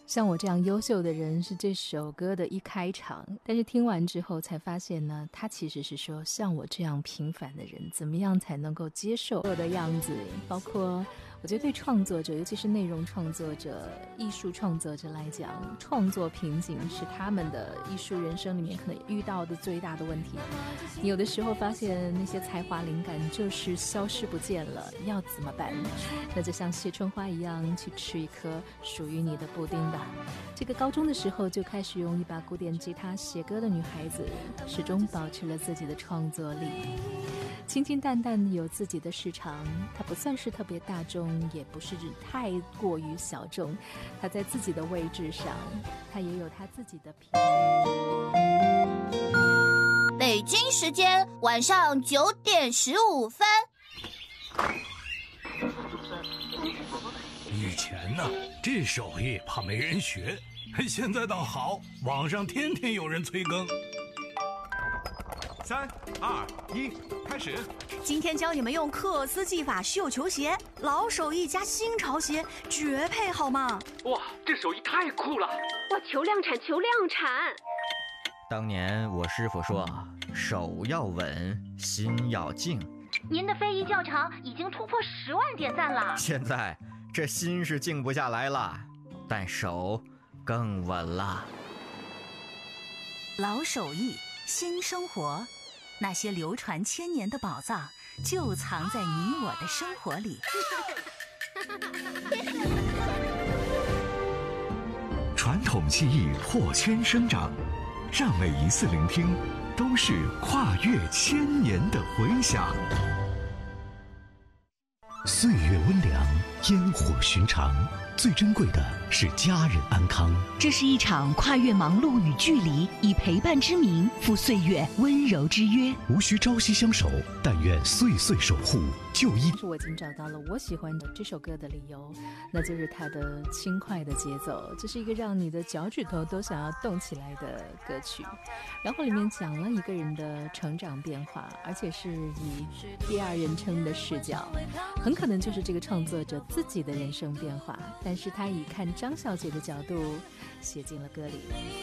像我这样优秀的人是这首歌的一开场，但是听完之后才发现呢，他其实是说像我这样平凡的人怎么样才能够接受我的样子，包括我觉得对创作者，尤其是内容创作者、艺术创作者来讲，创作瓶颈是他们的艺术人生里面可能遇到的最大的问题。你有的时候发现那些才华灵感就是消失不见了，要怎么办？那就像谢春花一样，去吃一颗属于你的布丁吧。这个高中的时候就开始用一把古典吉他写歌的女孩子，始终保持了自己的创作力，清清淡淡有自己的市场。她不算是特别大众，也不是太过于小众，她在自己的位置上，她也有她自己的品味。 北京时间晚上9点15分。 以前呢，这手艺怕没人学，现在倒好，网上天天有人催更。 3、2、1，开始！ 今天教你们用克斯技法绣球鞋，老手艺加新潮鞋，绝配好吗？ 哇，这手艺太酷了！ 哇，求量产，求量产！ 当年我师傅说，手要稳，心要静。 您的非遗教程已经突破10万点赞了。 现在这心是静不下来了，但手更稳了。 老手艺，新生活，那些流传千年的宝藏，就藏在你我的生活里。 传统技艺破圈生长，让每一次聆听都是跨越千年的回响。岁月温凉，烟火寻常，最珍贵的是家人安康。 这是一场跨越忙碌与距离，以陪伴之名赴岁月温柔之约。 无需朝夕相守，但愿岁岁守护。就一是我已经找到了我喜欢的这首歌的理由，那就是它的轻快的节奏，这是一个让你的脚趾头都想要动起来的歌曲。然后里面讲了一个人的成长变化，而且是以第二人称的视角，很可能就是这个创作者自己的人生变化，但是他以看张小姐的角度写进了歌里。